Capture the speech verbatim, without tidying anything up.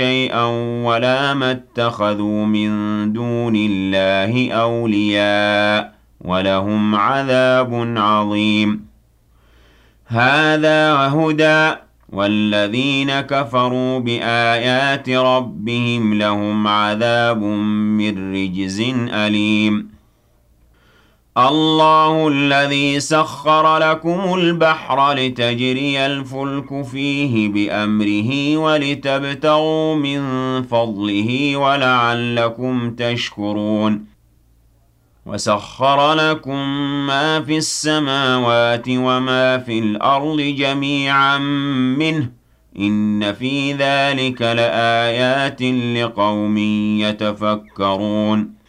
شيئا ولا ما اتخذوا من دون الله أولياء ولهم عذاب عظيم. هذا هدى، والذين كفروا بآيات ربهم لهم عذاب من رجز أليم. الله الذي سخر لكم البحر لتجري الفلك فيه بأمره ولتبتغوا من فضله ولعلكم تشكرون. وسخر لكم ما في السماوات وما في الأرض جميعا منه إن في ذلك لآيات لقوم يتفكرون.